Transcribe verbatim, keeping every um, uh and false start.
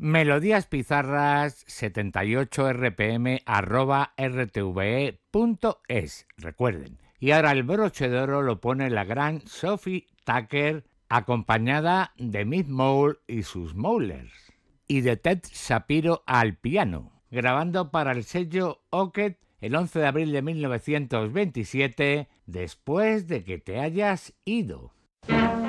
Melodías Pizarras setenta y ocho R P M arroba r t v e punto es. Recuerden. Y ahora el broche de oro lo pone la gran Sophie Tucker, acompañada de Mick Mole y sus Maulers, y de Ted Shapiro al piano, grabando para el sello Ocket el once de abril de mil novecientos veintisiete, después de que te hayas ido.